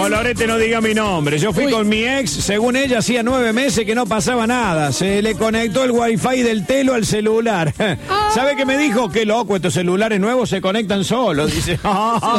No, Lorete, no diga mi nombre. Yo fui con mi ex, según ella, hacía 9 meses que no pasaba nada. Se le conectó el wifi del telo al celular. ¿Sabe qué me dijo? Qué loco, estos celulares nuevos se conectan solos, dice.